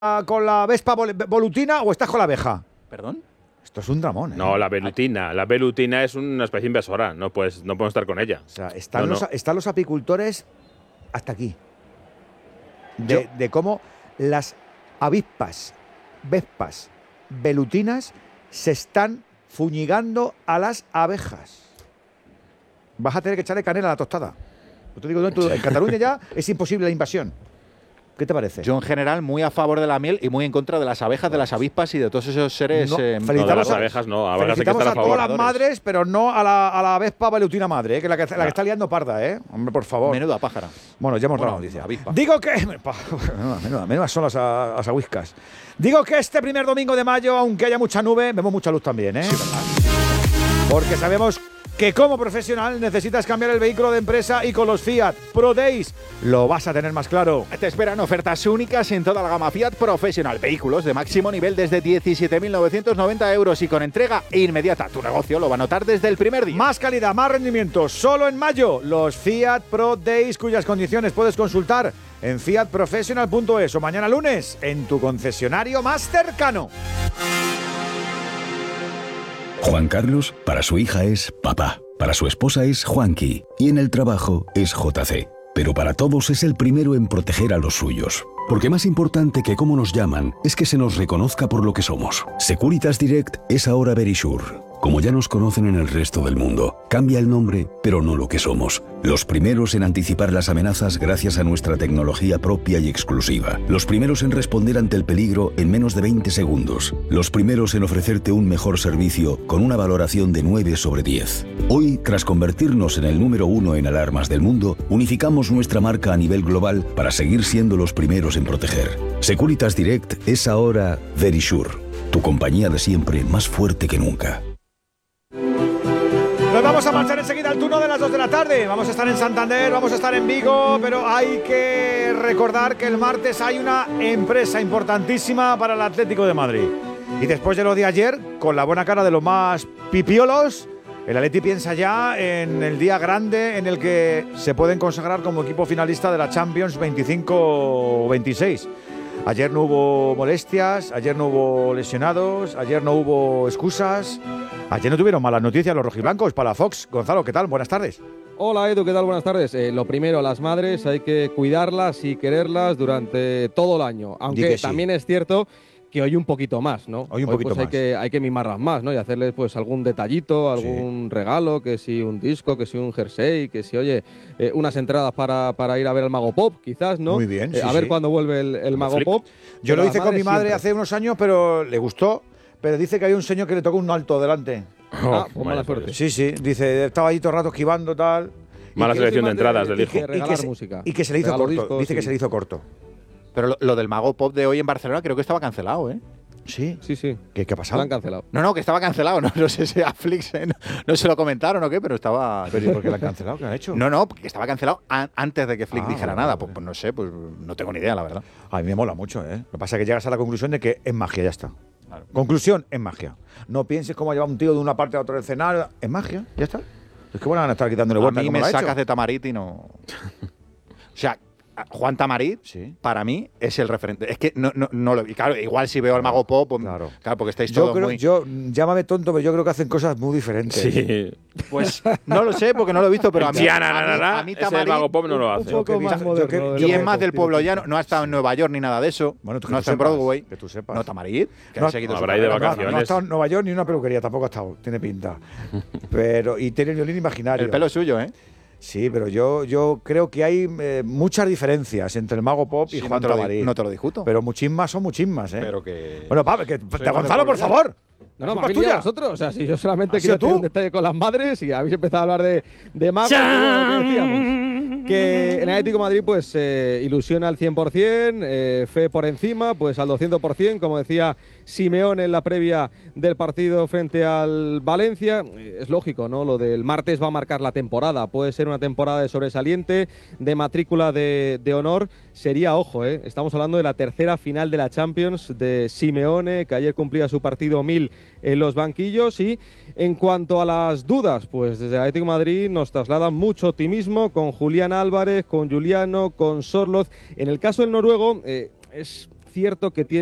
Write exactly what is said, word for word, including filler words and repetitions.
con la Vespa volutina o estás con la abeja? ¿Perdón? Esto es un dramón, ¿eh? No, la velutina. La velutina es una especie invasora. No, puedes, no podemos estar con ella. O sea, están, no, los, no. están los apicultores hasta aquí. De, de cómo las avispas, vespas, velutinas se están fuñigando a las abejas. Vas a tener que echarle canela a la tostada. Yo te digo, no, tú, en Cataluña ya es imposible la invasión. ¿Qué te parece? Yo en general muy a favor de la miel y muy en contra de las abejas, de las avispas y de todos esos seres. No, eh, No, de las abejas no. A abejas hay que felicitamos estar a a favor. todas las madres, pero no a la, a la vespa velutina madre, ¿eh? que es la que, la que Ah. está liando parda, ¿eh? Hombre, por favor. Menuda pájara. Bueno, ya hemos Bueno, dado la noticia. avispa. Digo que... Menuda, menuda, menuda son las, las aguiscas. Digo que este primer domingo de mayo, aunque haya mucha nube, vemos mucha luz también, ¿eh? Sí, ¿verdad? Porque sabemos que como profesional necesitas cambiar el vehículo de empresa y con los Fiat Pro Days lo vas a tener más claro. Te esperan ofertas únicas en toda la gama Fiat Professional. Vehículos de máximo nivel desde diecisiete mil novecientos noventa euros y con entrega inmediata. Tu negocio lo va a notar desde el primer día. Más calidad, más rendimiento. Solo en mayo, los Fiat Pro Days, cuyas condiciones puedes consultar en fiat professional punto es o mañana lunes en tu concesionario más cercano. Juan Carlos, para su hija es papá, para su esposa es Juanqui y en el trabajo es J C. Pero para todos es el primero en proteger a los suyos. Porque más importante que cómo nos llaman es que se nos reconozca por lo que somos. Securitas Direct es ahora Verisure. Como ya nos conocen en el resto del mundo, cambia el nombre, pero no lo que somos. Los primeros en anticipar las amenazas gracias a nuestra tecnología propia y exclusiva. Los primeros en responder ante el peligro en menos de veinte segundos. Los primeros en ofrecerte un mejor servicio con una valoración de nueve sobre diez. Hoy, tras convertirnos en el número uno en alarmas del mundo, unificamos nuestra marca a nivel global para seguir siendo los primeros en proteger. Securitas Direct es ahora Verisure, tu compañía de siempre más fuerte que nunca. Nos vamos a marchar enseguida al turno de las dos de la tarde. Vamos a estar en Santander, vamos a estar en Vigo, pero hay que recordar que el martes hay una empresa importantísima para el Atlético de Madrid. Y después de lo de ayer, con la buena cara de los más pipiolos, el Atleti piensa ya en el día grande en el que se pueden consagrar como equipo finalista de la Champions veinticinco veintiséis. Ayer no hubo molestias, ayer no hubo lesionados, ayer no hubo excusas. Ayer no tuvieron malas noticias los rojiblancos para Fox. Gonzalo, ¿qué tal? Buenas tardes. Hola Edu, ¿qué tal? Buenas tardes. Eh, lo primero, las madres hay que cuidarlas y quererlas durante todo el año. Aunque sí. también es cierto que hoy un poquito más, ¿no? Hoy un hoy, poquito pues, hay más. que hay que mimarlas más, ¿no? Y hacerles pues algún detallito, algún sí. regalo, que si un disco, que si un jersey, que si, oye, eh, unas entradas para, para ir a ver al Mago Pop, quizás, ¿no? Muy bien, eh, sí, A ver sí. cuándo vuelve el, el Mago Flip. Pop. Yo lo hice con mi madre siempre. hace unos años, pero le gustó. Pero dice que había un señor que le tocó un alto delante. Ah, pues mala vaya suerte. por Sí, sí. Dice, estaba ahí todo el rato esquivando, tal. Mala Y que selección soy de más entradas del de- hijo. de Y que, regalar se, música. y que se le hizo Regalo corto. discos, dice que sí. se le hizo corto. Pero lo, lo del Mago Pop de hoy en Barcelona creo que estaba cancelado, ¿eh? Sí. Sí, sí. ¿Qué, qué ha Lo pasado? han cancelado. No, no, que estaba cancelado. No, no sé si a Flix eh, no, no se lo comentaron o qué, pero estaba. ¿Pero y por qué lo han cancelado? ¿Qué han hecho? No, no, que estaba cancelado an- antes de que Flick Ah, dijera vale, nada. vale. Pues, pues no sé, pues no tengo ni idea, la verdad. A mí me mola mucho, ¿eh? Lo que pasa es que llegas a la conclusión de que es magia, ya está. Claro. Conclusión, es magia. No pienses cómo lleva un tío de una parte a otra del escenario. Es magia, ya está. Es que van a estar quitándole A vueltas mí como me lo ha sacas hecho. de Tamarit y no. O sea, Juan Tamarit, Sí. para mí, es el referente. Es que no, no, no lo. Y claro, igual si veo al Mago Pop, pues, Claro. claro. porque estáis Yo todos creo, muy. yo, llámame tonto, pero yo creo que hacen cosas muy diferentes. Sí. Pues no lo sé, porque no lo he visto, pero a mí. Sí, a na, na, mí- na, na. a mí Ese Tamarit. Mago Pop no lo Un hace. poco Yo que más vi- moderno. yo que- del yo Y que- es más del Pop, pueblo tiene llano, no ha estado en Nueva York ni nada de eso. Bueno, tú que no tú está en sepas, Broadway. que tú sepas. No, Tamarit, que No, ha seguido su habrá ido de carrera. vacaciones. No, no ha estado en Nueva York ni en una peluquería, tampoco ha estado. Tiene pinta. Pero, y tiene el violín imaginario. El pelo es suyo, ¿eh? Sí, pero yo, yo creo que hay eh, muchas diferencias entre el Mago Pop y Sí, Juan no, te lo, di- Tamarit. no te lo discuto. Pero muchísimas son muchísimas, ¿eh? Pero que. Bueno, Pablo, que, más Gonzalo, de por pueblo favor. No, no, ¿La me culpa habéis es liado tuya? vosotros. O sea, si yo solamente ¿Has sido quiero tener tú? un detalle con las madres y habéis empezado a hablar de, de magos. Pues bueno, ¿qué decíamos? Que en el Atlético de Madrid, pues, eh, ilusiona al cien por cien, eh, fe por encima, pues al doscientos por cien, como decía Simeone en la previa del partido frente al Valencia. Eh, Es lógico, ¿no? Lo del martes va a marcar la temporada. Puede ser una temporada de sobresaliente, de matrícula de, de honor. Sería, ojo, ¿eh? Estamos hablando de la tercera final de la Champions de Simeone, que ayer cumplía su partido mil en los banquillos. Y en cuanto a las dudas, pues desde el Atlético de Madrid nos trasladan mucho optimismo con Julián Álvarez, con Juliano, con Sorloth. En el caso del noruego, eh, es cierto que tiene